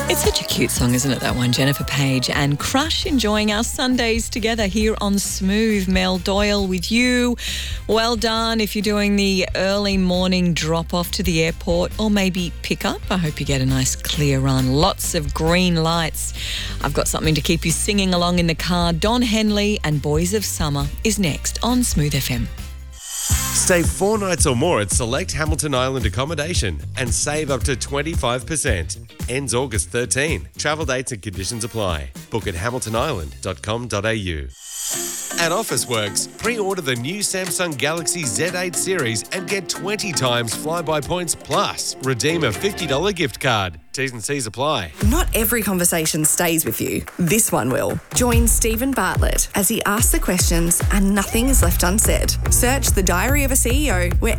It's such a cute song, isn't it, that one? Jennifer Page and Crush enjoying our Sundays together here on Smooth. Mel Doyle with you. Well done if you're doing the early morning drop-off to the airport or maybe pick up. I hope you get a nice clear run. Lots of green lights. I've got something to keep you singing along in the car. Don Henley and Boys of Summer is next on Smooth FM. Stay 4 nights or more at select Hamilton Island accommodation and save up to 25%. Ends August 13. Travel dates and conditions apply. Book at hamiltonisland.com.au. At Officeworks, pre-order the new Samsung Galaxy Z8 series and get 20 times flyby points plus redeem a $50 gift card. T's and C's apply. Not every conversation stays with you. This one will. Join Stephen Bartlett as he asks the questions and nothing is left unsaid. Search The Diary of a CEO where